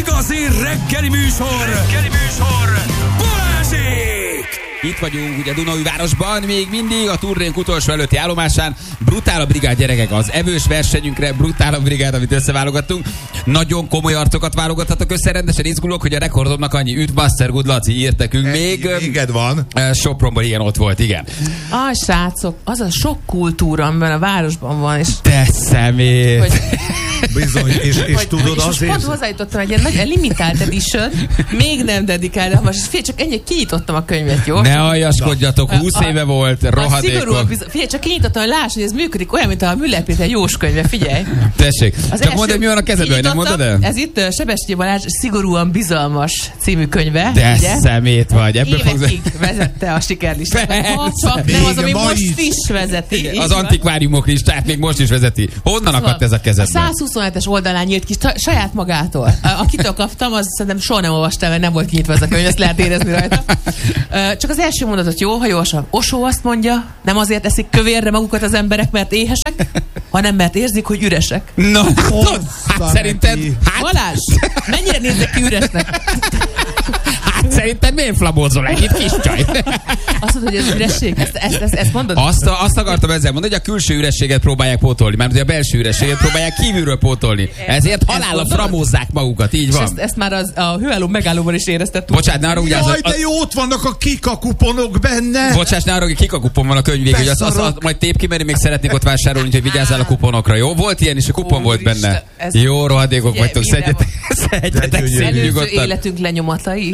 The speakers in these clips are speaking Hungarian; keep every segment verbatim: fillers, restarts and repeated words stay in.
igazi reggeli műsor! Reggeli műsor! Balázsék! Itt vagyunk ugye Dunaújvárosban, még mindig a turnénk utolsó előtti állomásán. Brutál a brigád, gyerekek, az evős versenyünkre brutál a brigád, amit összeválogattunk. Nagyon komoly arcokat válogathatok össze, rendesen izgulok, hogy a rekordomnak annyi üt, Master Good Laci írt nekünk. Még Véged van. Sopronban ilyen ott volt, igen. Ah, srácok, az a sok kultúra, amiben a városban van, és... Te szemét! Hogy, Bizony, és, és hogy, tudod és azért... pont hozzájutottam egy ilyen nagy limitált edition, még nem dedikált, most fél, csak ennyi kinyitottam a könyvet, jó? Ne aljaskodjatok, húsz éve volt, rohadékok. Figyelj, csak kinyitottam, hogy láss, hogy ez működik, olyan, mint a Müller Péter Jós könyve, figyelj. Tessék, Az csak mondd, hogy mi van a kezedben, nem mondod el? Ez itt uh, Sebestyén Balázs Szigorúan bizalmas című könyve. De ugye? szemét vagy. Ebből Évekig fogsz... vezette a sikerlistát. Ha csak nem az, ami most is, is vezeti. Igen, az antikváriumok listát még most is vezeti. Honnan szóval akadt ez a kezedben? A százhuszonhetes oldalán nyílt ki saját magától. Akitől kaptam, az szerintem soha nem olvastam, mert nem volt kinyitva ez a könyv, ezt lehet érezni rajta. Csak az első mondatot jó, ha jól olvasom. Osó azt mondja, nem azért eszik kövérre magukat az emberek, mert éhesek, hanem mert érzik, hogy üresek. Na, hát szerinted... Hát... Balázs, mennyire nézzek ki üresnek? Hát szerinted miért flamózol egy kis csaj? Azt mondod, hogy ez üresség? Ezt, ezt, ezt, ezt mondod? Azt, azt akartam ezzel mondani, hogy a külső ürességet próbálják pótolni, mert a belső ürességet próbálják kívülről pótolni. Ezért halálra framózzák magukat, így van. Ezt, ezt már az, a hőálló megállóban is éreztettük. Bocsánat, ne arra ugye az... Jaj, de jó, ott vannak a kikakuponok benne. Bocsáss, ne arra, hogy kikakupon van a könyv végül, hogy az, az, az, majd tép ki, mert még szeretnék ott vásárolni, hogy vigyázzál a kuponokra, jó? Volt ilyen is, a kupon Ó, volt benne. Ez... Jó, rohadékok vagytok, szedjetek, szedjetek szép előző nyugodtan. életünk lenyomatai.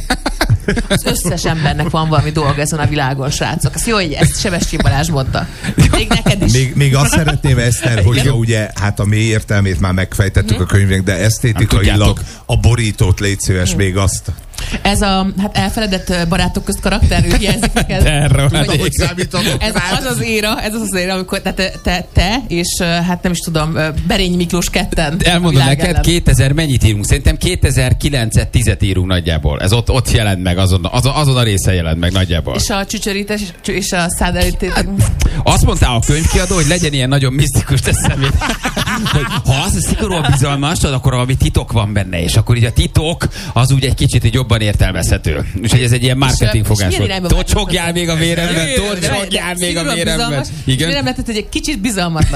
Az összes embernek van valami dolga ezen a világon, srácok. Ezt jó, hogy ezt Sebestyén Balázs mondta. Még neked is. Még, még azt szeretném, Eszter, hogy ugye, hát a mély értelmét már megfejtettük a könyvnek, de esztétikailag a borítót légy szíves, még azt. Ez a hát elfeledett barátok közt karakter, ő hiányzik neked. Terror. Hogy számítatok? Ez az az éra, ez az az éra, amikor te, te, te, te és hát nem is tudom, Berényi Miklós ketten. Elmondom neked, kétezer mennyit írunk? Szerintem kétezer-kilencet tízet írunk nagyjából. Ez ott, ott jelent meg, azon, azon, azon a része jelent meg nagyjából. És a csücsörítés és a szádelítés. Hát, azt mondta a könyvkiadó, hogy legyen ilyen nagyon misztikus, de szemét. Hogy ha az a szigorúan bizalmas, akkor valami titok van benne, és akkor így a titok az úgy egy kicsit így jobban értelmezhető. Úgyhogy ez egy ilyen marketing fogás volt. Tocsogjál még a véremben, tocsogjál még a véremben. Igen. Miért nem lehetett, hogy egy kicsit bizalmatlan?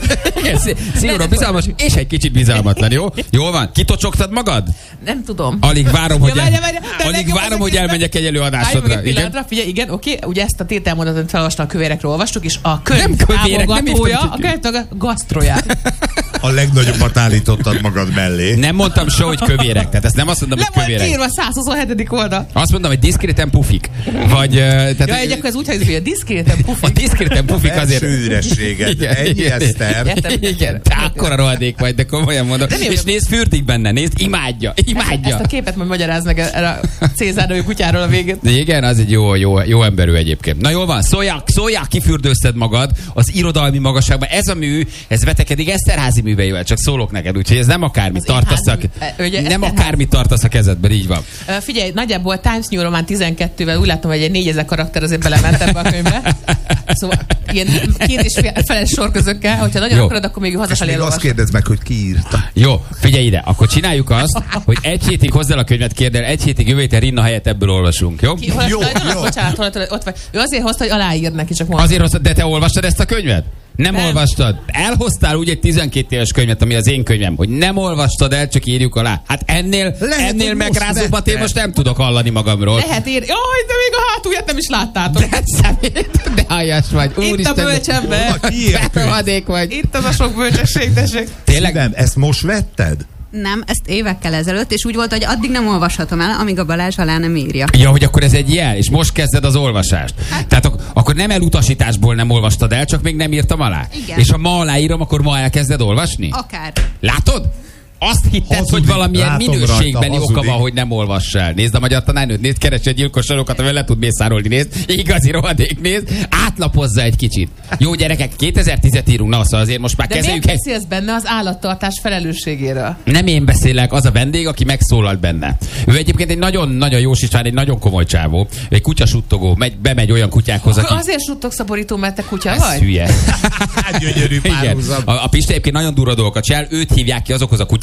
Szigorúan bizalmas, és egy kicsit bizalmatlan, jó? Jól van? Kitocsogtad magad? Nem tudom. Alig várom, hogy, ja, el, várja, várja, alig várom, hogy elmenjek egy előadásodra. Igen? Figyelj, igen, oké. Ugye ezt a tételmondatot felolvastam, a kövérekről olvastuk, és a könyv nem kövérek, támogatója, a könyv a gasztroját. A legnagyobbat állítottad magad mellé. Nem mondtam soha, hogy kövérek. Tehát ezt nem azt mondom, hogy kövérek. Le volt írva százhuszonhetedik oldal. Azt mondom, hogy diszkréten pufik. Vagy... Tehát, ja, egy akkor ez úgy hangzik, hogy a diszkréten pufik. A diszkréten pufik azért... Belső ürességed. Ennyi, Eszter. Igen, te akkora rohadék vagy, de komolyan mondom. És nézd, fürdik benne, nézd, imádja, imádja. Ezt a képet majd magyaráz meg erre a Cézár kutyáról a végén. Igen, az egy jó, jó, jó emberű egyébként. Na jól van, szóljál, szóljál, kifürdőzted magad az irodalmi magasságban. Ez a mű, ez vetekedik Eszterházy műveivel, csak szólok neked, úgyhogy ez nem akármit tartasz a, nem akármit tartasz a kezedben, így van. Uh, figyelj, nagyjából Times New Roman tizenkettővel úgy látom, hogy egy négyezer karakter azért belement ebbe a könyvbe. Szóval ilyen két és feles sorközökkel, hogyha nagyon jó akarod, akkor még hazafelé elolvasod. Azt kérdezd meg, hogy ki írta. Jó, figyelj ide, akkor csináljuk azt, hogy egy hétig hozzá a könyvet, kérd el, egy hétig jövő héten Rinna helyett ebből olvasunk, jó? Ki, jó, jó. Bocsánat, ott vagy. Ő azért hozta, hogy aláír neki, csak mondta. Azért hozta, de te olvastad ezt a könyvet? Nem, nem olvastad. Elhoztál úgy egy tizenkét éves könyvet, ami az én könyvem, hogy nem olvastad el, csak írjuk alá. Hát ennél, lehet, ennél megrázóbbat én most nem tudok hallani magamról. Lehet írni. Jaj, de még a hátulját nem is láttátok. De szemét, de hajás vagy. Úristen, itt a bölcsember. Berohadék vagy. Itt az a sok bölcsesség, tessék. Tényleg? Nem, ezt most vetted? Nem, ezt évekkel ezelőtt, és úgy volt, hogy addig nem olvashatom el, amíg a Balázs alá nem írja. Ja, hogy akkor ez egy jel, és most kezded az olvasást. Hát, tehát ak- akkor nem elutasításból nem olvastad el, csak még nem írtam alá. Igen. És ha ma aláírom, akkor ma elkezded olvasni? Akár. Látod? Azt hitted, hazudik, hogy valamilyen minőségbeli rajta, oka van, hogy nem olvass el. Nézd a magyar tanárnőt, nézd, keresd gyilkos sorokat, amivel le tud mészárolni, nézd, igazi rohadék, nézd, átlapozza egy kicsit. Jó gyerekek, kétezer-tízet írunk, na, szóval azért most már de kezeljük. De miért beszélsz benne az állattartás felelősségéről? Nem én beszélek, az a vendég, aki megszólalt benne. Ő egyébként egy nagyon-nagyon jó István, egy nagyon komoly csávó, egy kutyasuttogó, megy, bemegy olyan kutyákhoz, aki... aki... Azért suttog szaporító, mert te kutya Ez vagy? Hülye. Hát gyönyörű párhuzam. A, a Pista egyébként nagyon durva dolgokat csinál, őt hívják ki azokhoz a kutyákhoz,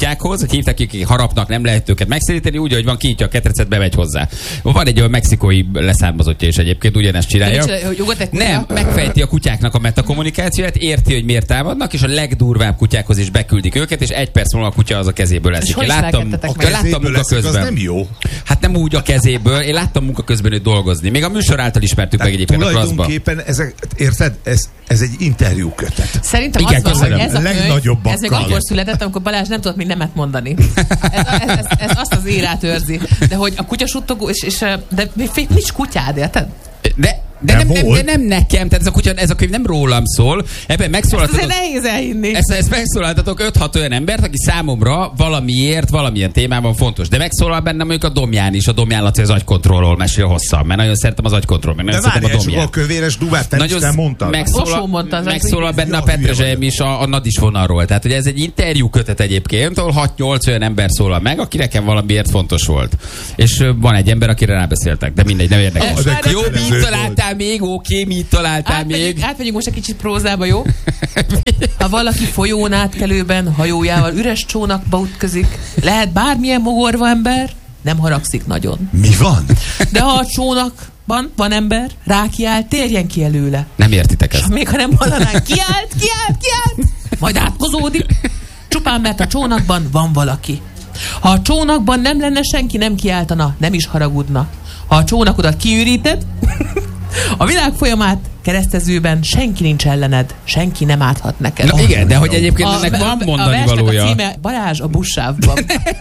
kutyákhoz, hogy hívták, akik harapnak, nem lehet őket megszéríteni, úgy, hogy van kinyitja a ketrecet, bemegy hozzá. Van egy olyan mexikói leszármazottja is egyébként, ugyanezt csinálja. Nem, megfejti a kutyáknak a metakommunikációját, érti, hogy miért támadnak, és a legdurvább kutyákhoz is beküldik őket, és egy perc múlva a kutya az a kezéből eszik. Én láttam, láttam munka közben. Az nem jó. Hát nem úgy a kezéből, én láttam munka közben őt dolgozni. Még a műsor által ismertük meg egyébként a Klaszba. Tulajdonképpen ezek, érted, ez, ez egy interjú kötet. Szerintem igen, az van, hogy ez a könyv, ez még akkor született, amikor Balázs nem tudott még nemet mondani. Ez, ez, ez, ez azt az érát őrzi. De hogy a kutyasuttogó, és, és de nincs kutyád, érted? De De nem, nem, de nem nekem, tehát ez a, kutya, ez a könyv nem rólam szól. Ebben megszólaltatok... Ezt nehéz elhinni. Ezt, ezt megszólaltatok öt-hat olyan embert, aki számomra valamiért, valamilyen témában fontos. De megszólal bennem mondjuk a Domján is, a Domján Laci az agykontrollról mesél hosszan, mert nagyon szeretem az agykontroll, meg nagyon szeretem a Domján. A kövéres dubát te nagyon nem mondtad. Megszólal, mondta, megszólal benne a Petrezselyem is a, a Nadis vonalról. Tehát ugye ez egy interjú kötet egyébként, ahol hat-nyolc olyan ember szólal meg, aki nekem valamiért fontos volt. És van egy ember, akire rábeszéltek, de mindegy, nem érdekes. Jó, mit találtál még? Oké, mit találtál átmegyünk, még? Átmegyünk most egy kicsit prózába, jó? Ha valaki folyón átkelőben hajójával üres csónakba ütközik, lehet bármilyen mogorva ember, nem haragszik nagyon. Mi van? De ha a csónakban van ember, rákiáll, térjen ki előle. Nem értitek ezt. És még ha nem hallanánk, kiállt, kiállt, kiállt, majd átkozódik. Csupán mert a csónakban van valaki. Ha a csónakban nem lenne senki, nem kiáltana, nem is haragudna. Ha a csónakodat kiüríted, a világ folyamát keresztezőben senki nincs ellened, senki nem áthat neked. Na igen, de hogy egyébként a, ennek van mondani a valója. A címe Balázs a buszsávban.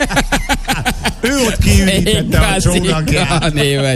Ő ott kiürítette a csónakját.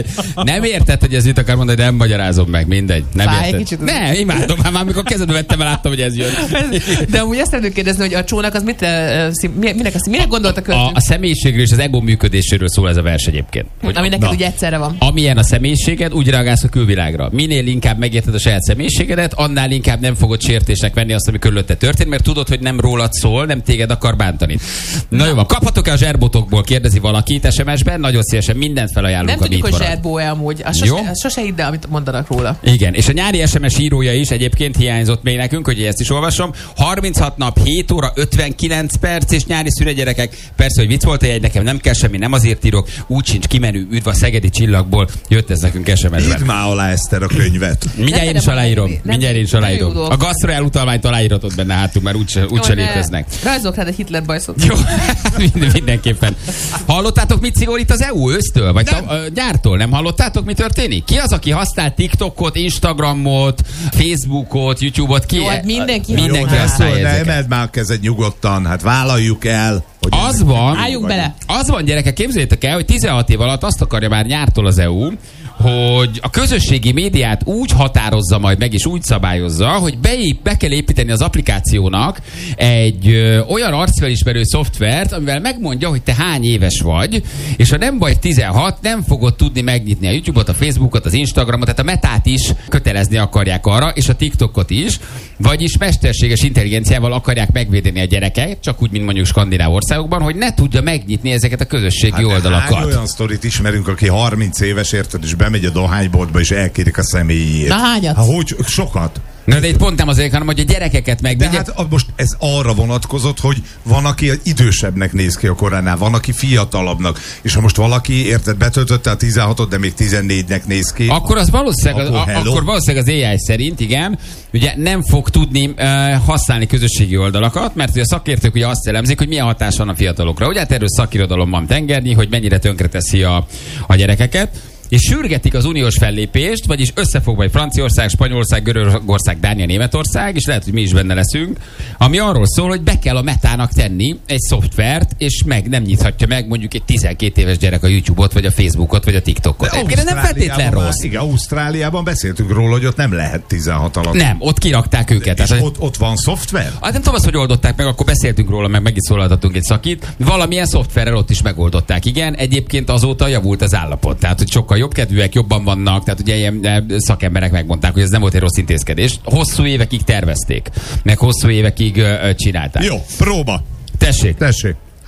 Nem érted, hogy ez itt akar mondani, de nem magyarázom meg, mindegy. Nem Fáj érted. kicsit. Ne, imádom, már amikor kezedbe vettem, láttam, hogy ez jön. De amúgy azt szeretném kérdezni, hogy a csónak az mit, minek, azt, minek gondolt a költő? A, a személyiségről és az ego működéséről szól ez a vers egyébként. Hogy, ami neked ugye egyszerre van. Amilyen a személyiséged, úgy reagálsz a külvilágra. Minél inkább megérted a saját személyiségedet, annál inkább nem fogod sértésnek venni azt, ami körülötte történt, mert tudod, hogy nem rólad szól, nem téged akar bántani. Na jó, van, kaphatok-e a zserbotokból, kérdezi valaki es em es-ben, nagyon szívesen mindent felajánlunk, nem ami tudjuk, itt hogy marad. zserbó-e amúgy. Azt sose, azt sose hidd el, amit mondanak róla. Igen, és a nyári es em es írója is egyébként hiányzott még nekünk, hogy ezt is olvasom. harminchat nap, hét óra, ötvenkilenc perc és nyári szünet, gyerekek. Persze, hogy vicc volt egy, nekem nem kell semmi, nem azért írok, úgy sincs kimenő, üdv a szegedi csillagból, jött ez nekünk es em es-ben. Írd már alá, Eszter, a könyvet. Mindjárt én is aláírom. Mindjárt én is aláírom. A gasztro elutalványt aláíratod benne hátul, mert úgyse úgy léteznek. Rajzolok rád egy Hitler bajszot. Jó, mindenképpen. Hallottátok, mit szigorít az é u ősztől? Vagy ta, ö, gyártól? Nem hallottátok, mi történik? Ki az, aki használ TikTokot, Instagramot, Facebookot, YouTube-ot? Ki? Jó, hát mindenki, mindenki Jó, használja de ezeket. emeld már a kezed nyugodtan, hát vállaljuk el. Hogy Az van, álljunk bele. Az van, gyerekek, képzeljétek el, hogy tizenhat év alatt azt akarja már nyártól az é u, hogy a közösségi médiát úgy határozza majd meg, és úgy szabályozza, hogy beép, be kell építeni az applikációnak egy ö, olyan arcfelismerő szoftvert, amivel megmondja, hogy te hány éves vagy, és ha nem vagy tizenhat, nem fogod tudni megnyitni a YouTube-ot, a Facebookot, az Instagramot, tehát a Metát is kötelezni akarják arra, és a TikTokot is, vagyis mesterséges intelligenciával akarják megvédeni a gyereket, csak úgy, mint mondjuk skandináv országokban, hogy ne tudja megnyitni ezeket a közösségi hát oldalakat. Hány olyan sztorit ismerünk, aki harminc éves, érted, és bemegy a dohányboltba, és elkérik a személyét. Na hányat? Hát hogy sokat? Na, de itt pont nem azért, hanem hogy a gyerekeket meg... De hát a, most ez arra vonatkozott, hogy van, aki idősebbnek néz ki a koránál, van, aki fiatalabbnak, és ha most valaki, érted, betöltötte a tizenhatot, de még tizennégynek néz ki. Akkor az valószínűleg, akkor, a, akkor valószínűleg az á i szerint, igen, ugye nem fog tudni uh, használni közösségi oldalakat, mert ugye a szakértők ugye azt elemzik, hogy milyen hatás van a fiatalokra. Ugye hát erről szakirodalom van tengernyi, hogy mennyire tönkreteszi a, a gyerekeket. És sürgetik az uniós fellépést, vagyis összefog vagy Franciaország, Spanyolország, Görögország, Dánia, Németország, és lehet, hogy mi is benne leszünk, ami arról szól, hogy be kell a Metának tenni egy szoftvert, és meg nem nyithatja meg mondjuk egy tizenkét éves gyerek a YouTube-ot, vagy a Facebookot, vagy a TikTokot. Egyébként nem feltétlen rossz. Igen, Ausztráliában beszéltünk róla, hogy ott nem lehet tizenhat alatt. Nem, ott kirakták őket. És tehát, ott, ott van szoftver? Hát nem tudom azt, hogy oldották meg, akkor beszéltünk róla, meg meg is szólaltatunk egy szakit. Valamilyen szoftverrel ott is megoldották. Igen, egyébként azóta javult az állapot. Tehát, hogy sokkal jobbkedvűek, jobban vannak, tehát ugye ilyen szakemberek megmondták, hogy ez nem volt egy rossz intézkedés. Hosszú évekig tervezték, meg hosszú évekig uh, csinálták. Jó, próba. Tessék. Tessék.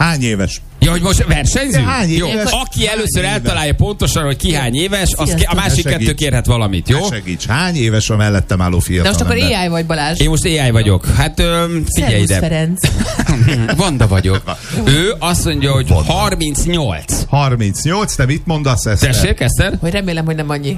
Hány éves? Ja, hogy most versenyzünk? Hány Jó. éves? Aki Hány először éves? eltalálja pontosan, hogy ki hány éves, az Sziasztok. a másik Ne segíts. kettő kérhet valamit, jó? Ne segíts, hány éves a mellettem álló De fiatal most akkor ember? á i vagy, Balázs. Én most á i vagyok. Hát ö, figyelj Szervusz, ide. Ferenc. Vanda vagyok. Ő azt mondja, hogy harmincnyolc. harmincnyolc, te mit mondasz, Eszter? Tessék, Eszter? Hogy remélem, hogy nem annyi.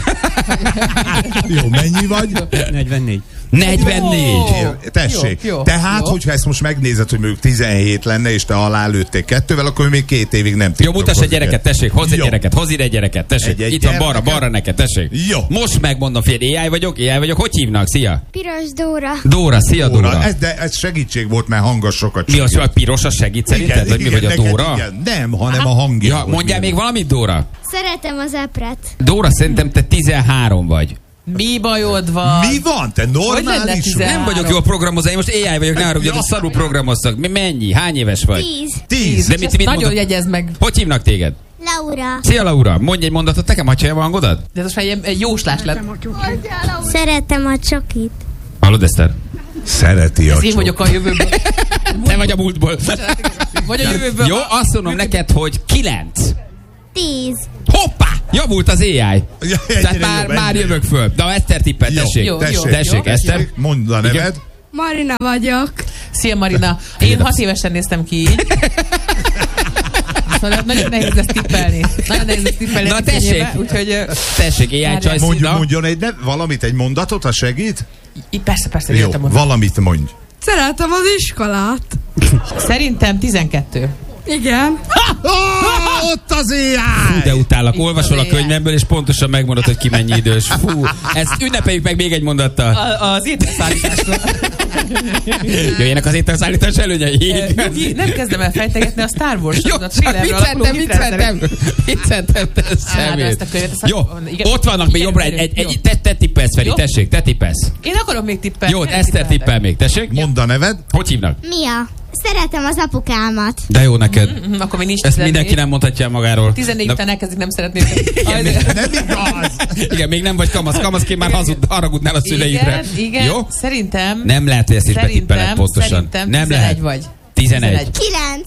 Jó, mennyi vagy? negyvennégy. negyvennégy. Jó. Tessék. Jó, jó, Tehát, jó. hogyha ezt most megnézed, hogy mondjuk tizenhét lenne, és te alá lőttél kettővel, akkor még két évig nem Jó, mutass egy gyereket, tessék, hozz egy Jó. gyereket, hozz ide egy gyereket, tessék. Egy- egy Itt van balra, gyermeket? balra neked, tessék. Jó. Most megmondom, figyelj, á i vagyok, á i vagyok, hogy hívnak? Szia. Piros Dóra. Dóra, szia Dóra. Dóra. Ez, de ez segítség volt, mert hangos sokat Mi az, segít. hogy a piros, az segít szerinted? Vagy mi vagy a neked Dóra? Igen. Nem, hanem a hangja. Ja, volt mondjál milyen. még valamit, Dóra? Szeretem az epret. Dóra, szerintem te tizenhárom vagy. Mi bajod van? Mi van? Te Hogy lenne normális? tizenhárom? Nem vagyok jól programozva, én most á i vagyok, ne haragudj, hogy szarul programoztak. Mi mennyi? Hány éves vagy? Tíz. Tíz. De mit, mit Nagyon mondod? jegyezd meg. Hogy hívnak téged? Laura. Szia Laura, mondj egy mondatot nekem, ha a hangodat? De ez most már egy jóslás lett. Szeretem a csokit. Hallod, Eszter? Szereti a Ez én csok. vagyok a jövőből. Te vagy a múltból. Vagy a jövőből. Jó, azt mondom neked, hogy kilenc. Tíz. Hoppá! Javult az á i. Ja, Tehát egyre már, jobb, már egyre jövök föl. De a Eszter tippel, Jó, tessék. jó, Tessék, jó, tessék, jó. Eszter. Mondd a neved. Marina vagyok. Szia Marina. Én hat évesen néztem ki így. Szóval nagyon nehéz ezt tippelni. Nagyon nehéz ezt tippelni. Na, a tessék. tippelnyébe, Úgyhogy ö, Tessék, á i Várjál. csajsz. Mondjon, Na. mondjon egy nev, valamit, egy mondatot, ha segít? így persze, persze, Jó, értem mondani. valamit mondj. Szeretem az iskolát. Szerintem tizenkettő. Igen. Oh, ott az á i! De utállak, olvasol a az á i. könyvemből, és pontosan megmondod, hogy ki mennyi idős. Fú, ezt ünnepeljük meg még egy mondattal. A, az ételszállításról. Jöjjenek az ételszállítás előnyei. Nyugi, nem kezdem el fejtegetni a Star Wars Jó, sorozat thrillerről alapuló vicceltem, vicceltem, hitrendszerek. vicceltem, te Á, de szemét. ezt a könyvet, ezt Jó, a- igen, ott vannak még igen, jobbra egy, egy, jó. egy te, te tippelsz, Feri, Jó. tessék, te tippelsz. Én akarom még tippelni. Jó, nem Eszter tippeltek. tippel még, tessék. Mondd a neved. Hogy hívnak? Mia. Szeretem az apukámat. De jó neked. Mhm, Akkor még nincs Ezt tizennégy. mindenki nem mondhatja el magáról. tizennégy Na, után elkezdik, nem szeretném. Aj, de- Nem igaz! igen, még nem vagy kamasz. Kamaszként már hazud, haragudnál a szüleidre. Igen, igen. Jó? Szerintem. Nem lehet, hogy ezt is betippeled Szerintem, pontosan. szerintem Nem tizenegy lehet. vagy. tizenegy. Kilenc.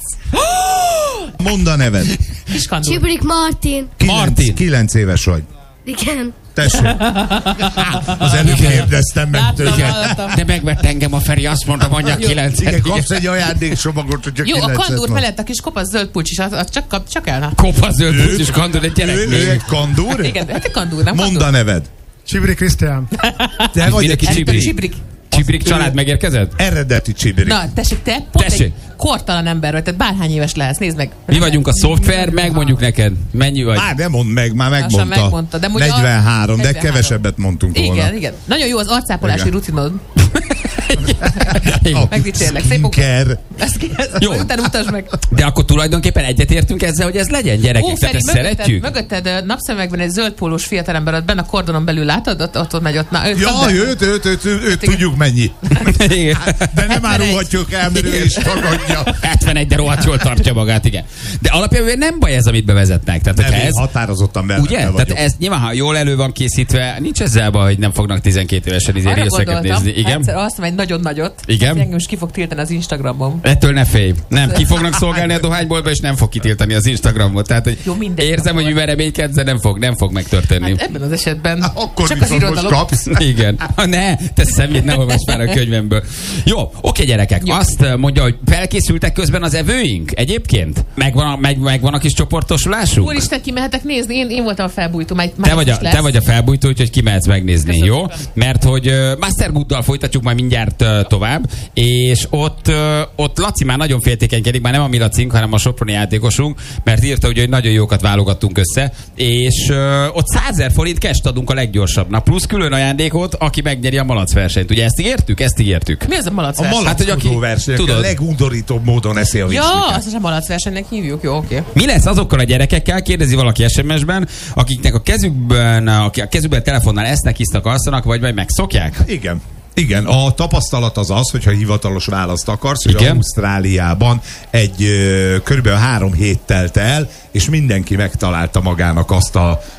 Mondd a neved. Kiskandul. Csibrik Martin. Kilenc, Martin. Kilenc éves vagy. Igen. Tessék. Az előbb kérdeztem meg Láttam, tőle. hallottam. De megvett engem a Feri, azt mondta, mondja kilenc. Igen, kapsz egy ajándéksomagot, hogyha Jó, a kilencet kandúr mond. mellett a kis kopasz zöld pulcsis, az, az csak, kap, csak elna. Kopasz zöld pusztis kandúr, egy gyerek Ő, ő még. egy kandúr? Igen, hát egy kandúr, nem Mondd a kandúr. neved. Csibri Krisztián. Te vagy Mindenki egy csibrik. Csibrik. Csibrik család megérkezett? eredeti csibrik. Na, tessék, te pont Tessék. egy kortalan ember vagy, tehát bárhány éves lehetsz, nézd meg. Mi vagyunk a szoftver, megmondjuk neked. Mennyi vagy? Már nem mondd meg, már Lassan megmondta. megmondta, de mondja- negyvenhárom, de negyvenhárom. kevesebbet mondtunk volna. Igen, igen. Nagyon jó az arcápolási Igen. rutinod. Igen. Megdicsérlek. Szép munka. Skincare. Ezt ki- ezt Jó. majd utána utasd meg. De akkor tulajdonképpen egyetértünk ezzel, hogy ez legyen gyerekek. Ó, Tehát Feri, ezt mögötted, szeretjük? mögötted ö, napszemekben egy zöld pólós fiatalember, ott benne a kordonon belül látod, ott, ott, ott megy ott. Na, őt Ja, kapd el. őt, őt, őt, őt, őt tudjuk mennyi. Igen. De nem hetvenegy. árulhatjuk el, mert ő is tagadja. hetvenegy, de rohadt jól tartja magát, igen. De alapjában nem baj ez, amit bevezetnek. Tehát, Nem, hogyha én ez, határozottan ugye? mellette Tehát vagyok. ez nyilván, ha jól elő van készítve, nincs ezzel baj, hogy nem fognak tizenkét évesen izé Arra részeket gondoltam, nézni. Igen? egyszer azt mondom, egy nagyon nagyot. Igen? Az engem is ki fog tiltani az Instagramon. Ettől ne félj. Nem, ki fognak szolgálni a dohányboltba, és nem fog kitiltani az Instagramot. Tehát, hogy Jó, mindegy. érzem, hogy mivel reménykedsz, de nem fog, nem fog megtörténni. Hát ebben az esetben Akkor csak az viszont most irodalom. kapsz. Igen. Ha ne, te szemét, ne olvasd már a könyvemből. Jó, oké gyerekek, Jó. azt mondja, hogy felkészültek közben az evőink egyébként? Megvan a, meg, megvan a kis csoportosulásunk? Úristen, kimehetek nézni? Én, én voltam a felbújtó, majd Te vagy, a, te vagy a felbújtó, úgyhogy kimehetsz megnézni, Köszönöm jó? szépen. Mert hogy uh, Masterbooddal folytatjuk majd mindjárt uh, tovább, és ott, uh, ott Laci már nagyon féltékenykedik, már nem a mi Lacink, hanem a soproni játékosunk, mert írta, ugye, hogy nagyon jókat válogattunk össze, és uh, ott százezer forint cash adunk a leggyorsabbnak, plusz külön ajándékot, aki megnyeri a malac versenyt. Ugye ezt ígértük? Ezt ígértük. Mi az a malac A verseny? Hát, hogy aki- malackozó verseny, aki a tudod. legundorítóbb módon eszi a Ja, viszlikát. azt is a malac versenynek hívjuk, jó, oké. Mi lesz azokkal a gyerekekkel, kérdezi valaki es em es-ben, akiknek a kezükben, aki a kezükben telefonál esznek, isznak, alszanak, vagy majd megszokják? Igen. Igen, a tapasztalat az az, hogyha hivatalos választ akarsz, hogy Igen. Ausztráliában egy ö, körülbelül három hét telt el, és mindenki megtalálta magának azt a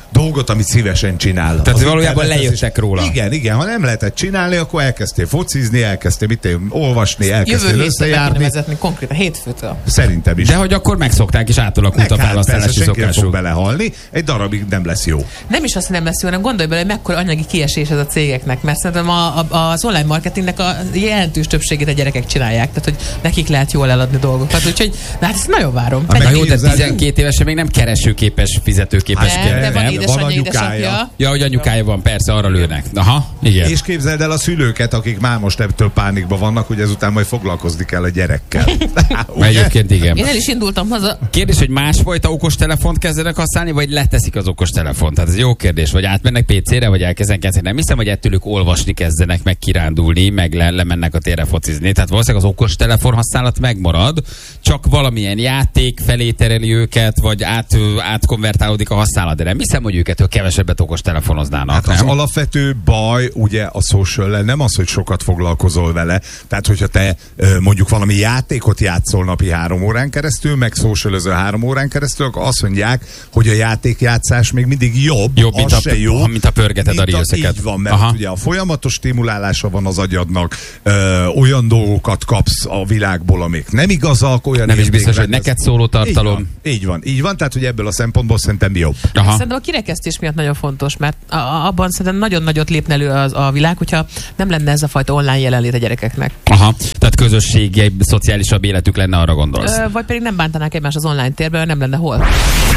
dolgot, amit szívesen csinál. Tehát Az valójában internetes lejöttek is- róla. Igen, igen, ha nem lehetett csinálni, akkor elkezdtél focizni, elkezdtél mit én, olvasni, elkezdtél Jövő héten meg kéne összejárni. vezetni konkrétan, hétfőtől. Szerintem is. De hogy akkor megszokták és átalakult a Meg hát persze, felhasználási senki nem fog szokásuk. belehalni, egy darabig nem lesz jó. Nem is azt, hogy nem lesz jó, hanem gondolj bele, hogy mekkora anyagi kiesés ez a cégeknek, mert szerintem a, a, az online marketingnek a jelentős többségét a gyerekek csinálják, tehát hogy nekik lehet jól eladni dolgokat, úgyhogy na, hát ezt nagyon várom. Hát Na meg jó, de képzeld- tizenkét évesen még nem keresőképes, fizetőképes. Hát Nem, kell. de van nem, édesanyja, van anyukája. édesapja. Ja, hogy anyukája van, persze, arra lőnek. Aha, igen. És képzeld el a szülőket, akik már most ebből pánikban vannak, hogy ezután majd foglalkozni kell a gyerekkel. Ugye? Egyébként igen. Én el is indultam haza. Kérdés, hogy másfajta okostelefont kezdenek használni, vagy leteszik az okostelefont? Tehát ez jó kérdés, vagy átmennek pé cére, vagy elkezdenek kezdeni. Nem hiszem, hogy ettől ők olvasni kezdenek, meg kirándulni, meg le, lemennek a térre focizni. Tehát valószínűleg az okostelefon használat megmarad, csak valamilyen játék felé tereli őket, vagy át, átkonvertálódik a használat. De nem hiszem, hogy őket kevesebbet okostelefonoznának. Hát az nem? alapvető baj ugye a social nem az, hogy sokat foglalkozol vele. Tehát, hogyha te ö, mondjuk valami játékot játszol napi három órán keresztül, meg socialözöl három órán keresztül, akkor azt mondják, hogy a játékjátszás még mindig jobb, Jobb, az mint a- se jó. mint a pörgeted a mint reelseket. Így van, mert Aha. ugye a folyamatos stimulálása van az agyadnak, ö, olyan dolgokat kapsz a világból, amik nem igazak, olyan Nem is biztos, hogy értékrendez- neked szóló tartalom. Így van, így van, így van, tehát hogy ebből a szempontból szerintem jobb. Aha. Szerintem a kirekesztés miatt nagyon fontos, mert a, a, abban szerintem nagyon nagyot lépne elő az, a világ, hogyha nem lenne ez a fajta online jelenlét a gyerekeknek. Aha. Tehát közösségi, szociálisabb életük lenne, arra gondolsz. Ö, vagy pedig nem bántanák egymást az online térben, mert nem lenne hol.